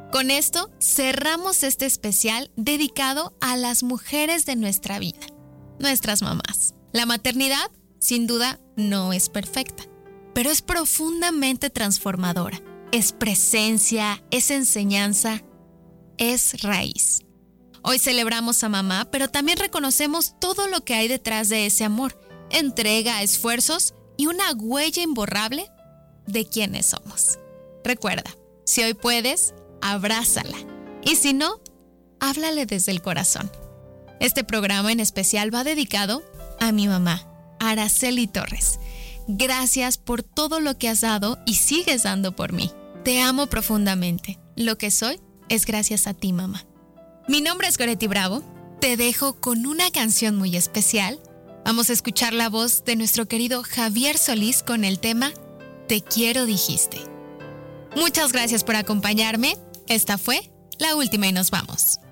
Con esto cerramos este especial dedicado a las mujeres de nuestra vida, nuestras mamás. La maternidad, sin duda, no es perfecta, pero es profundamente transformadora. Es presencia, es enseñanza, es raíz. Hoy celebramos a mamá, pero también reconocemos todo lo que hay detrás de ese amor, entrega, esfuerzos y una huella imborrable de quiénes somos. Recuerda, si hoy puedes, abrázala. Y si no, háblale desde el corazón. Este programa en especial va dedicado a mi mamá, Araceli Torres. Gracias por todo lo que has dado y sigues dando por mí. Te amo profundamente. Lo que soy es gracias a ti, mamá. Mi nombre es Goretti Bravo. Te dejo con una canción muy especial. Vamos a escuchar la voz de nuestro querido Javier Solís con el tema Te quiero dijiste. Muchas gracias por acompañarme. Esta fue la última y nos vamos.